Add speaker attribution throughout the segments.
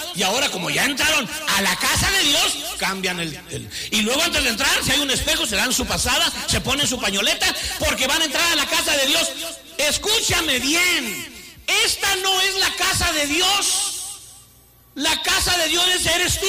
Speaker 1: y ahora como ya entraron a la casa de Dios, cambian y luego antes de entrar, si hay un espejo, se dan su pasada, se ponen su pañoleta, porque van a entrar a la casa de Dios. Escúchame bien, esta no es la casa de Dios. La casa de Dios eres tú.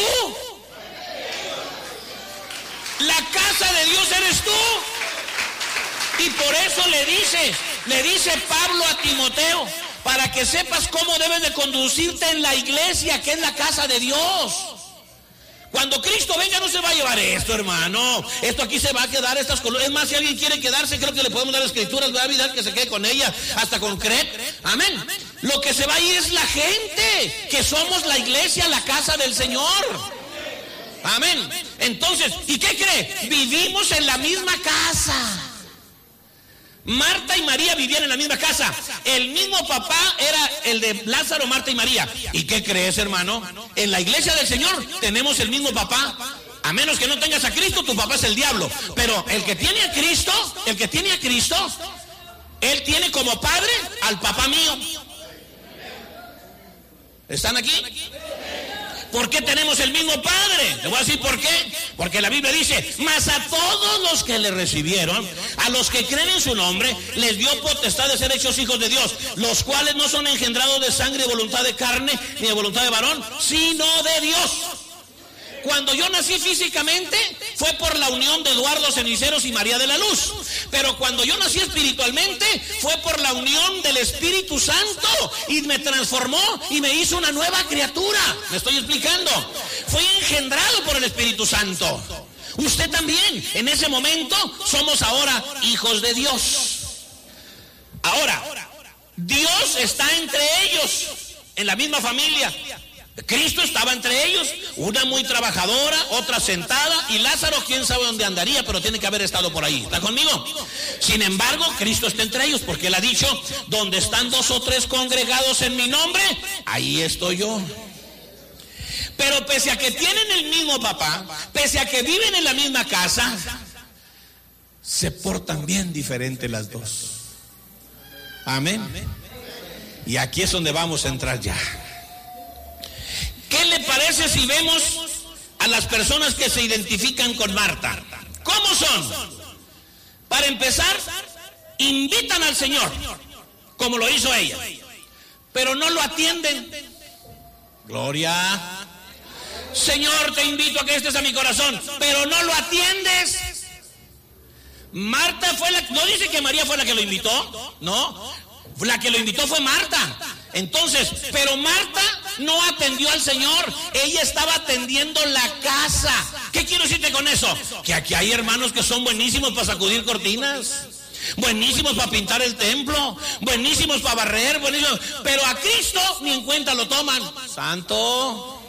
Speaker 1: La casa de Dios eres tú. Y por eso le dice Pablo a Timoteo, para que sepas cómo debes de conducirte en la iglesia, que es la casa de Dios. Cuando Cristo venga no se va a llevar esto, hermano. Esto aquí se va a quedar, estas columnas. Es más, si alguien quiere quedarse, creo que le podemos dar escrituras, va a evitar que se quede con ella, hasta con Cret. Amén. Lo que se va a ir es la gente, que somos la iglesia, la casa del Señor. Amén. Entonces, ¿y qué cree? Vivimos en la misma casa. Marta y María vivían en la misma casa. El mismo papá era el de Lázaro, Marta y María. ¿Y qué crees, hermano? En la iglesia del Señor tenemos el mismo papá. A menos que no tengas a Cristo, tu papá es el diablo. Pero el que tiene a Cristo, él tiene como padre al papá mío. ¿Están aquí? ¿Por qué tenemos el mismo Padre? Le voy a decir por qué. Porque la Biblia dice, mas a todos los que le recibieron, a los que creen en su nombre, les dio potestad de ser hechos hijos de Dios, los cuales no son engendrados de sangre y voluntad de carne, ni de voluntad de varón, sino de Dios. Cuando yo nací físicamente fue por la unión de Eduardo Ceniceros y María de la Luz. Pero cuando yo nací espiritualmente fue por la unión del Espíritu Santo y me transformó y me hizo una nueva criatura. ¿Me estoy explicando? Fui engendrado por el Espíritu Santo. Usted también, en ese momento, somos ahora hijos de Dios. Ahora, Dios está entre ellos, en la misma familia. Cristo estaba entre ellos, una muy trabajadora, otra sentada, y Lázaro quién sabe dónde andaría, pero tiene que haber estado por ahí. ¿Está conmigo? Sin embargo, Cristo está entre ellos, porque Él ha dicho, donde están 2 o 3 congregados en mi nombre, ahí estoy yo. Pero pese a que tienen el mismo papá, pese a que viven en la misma casa, se portan bien diferente las dos. Amén. Y aquí es donde vamos a entrar ya. ¿Qué le parece si vemos a las personas que se identifican con Marta? ¿Cómo son? Para empezar, invitan al Señor, como lo hizo ella, pero no lo atienden. Gloria. Señor, te invito a que estés a mi corazón, pero no lo atiendes. Marta fue la, no dice que María fue la que lo invitó, no, la que lo invitó fue Marta. Entonces, pero Marta no atendió al Señor, ella estaba atendiendo la casa. ¿Qué quiero decirte con eso? Que aquí hay hermanos que son buenísimos para sacudir cortinas, buenísimos para pintar el templo, buenísimos para barrer, buenísimos, pero a Cristo ni en cuenta lo toman. Santo,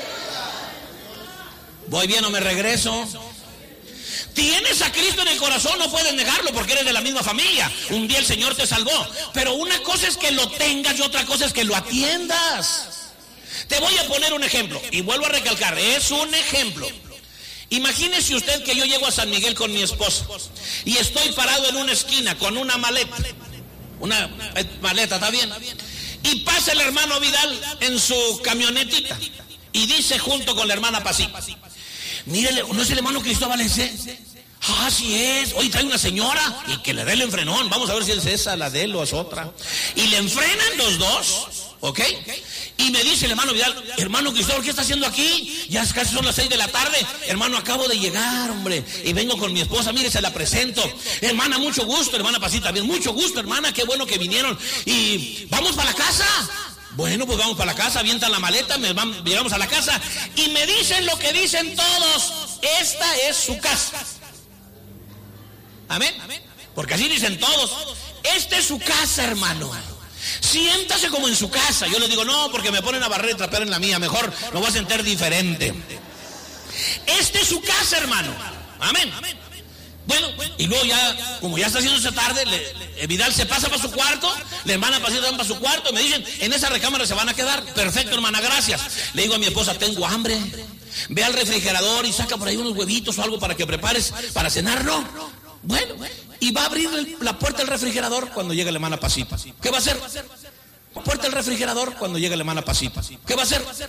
Speaker 1: ¿voy bien o me regreso? Tienes a Cristo en el corazón, no puedes negarlo porque eres de la misma familia. Un día el Señor te salvó, pero una cosa es que lo tengas y otra cosa es que lo atiendas. Te voy a poner un ejemplo y vuelvo a recalcar, es un ejemplo. Imagínese usted que yo llego a San Miguel con mi esposa y estoy parado en una esquina con una maleta, ¿está bien? Y pasa el hermano Vidal en su camionetita y dice junto con la hermana Pasita, mírele, ¿no es el hermano Cristóbal ese? Ah, sí es. Hoy trae una señora y que le dé el enfrenón. Vamos a ver si es esa, la de él o es otra. Y le enfrenan los dos, ¿ok? Y me dice el hermano Vidal, hermano Cristóbal, ¿qué está haciendo aquí? Ya casi son las 6 de la tarde. Hermano, acabo de llegar, hombre. Y vengo con mi esposa, mire, se la presento. Hermana, mucho gusto. Hermana Pasita, bien, mucho gusto, hermana. Qué bueno que vinieron. Y vamos para la casa. Bueno, pues vamos para la casa, avientan la maleta, llegamos a la casa y me dicen lo que dicen todos, esta es su casa. Amén. Porque así dicen todos, esta es su casa, hermano. Siéntase como en su casa. Yo les digo, no, porque me ponen a barrer y trapear en la mía, mejor me voy a sentir diferente. Esta es su casa, hermano. Amén. Bueno, y luego ya, como ya está haciéndose tarde, Vidal se pasa para su cuarto, la hermana Pasita va para su cuarto, y me dicen, en esa recámara se van a quedar. Perfecto, hermana, gracias. Le digo a mi esposa, tengo hambre. Ve al refrigerador y saca por ahí unos huevitos o algo para que prepares para cenar, ¿no? Bueno, y va a abrir la puerta del refrigerador cuando llegue la hermana Pasita. ¿Qué va a hacer? Puerta del refrigerador cuando llegue la hermana Pasita. ¿Qué va a hacer?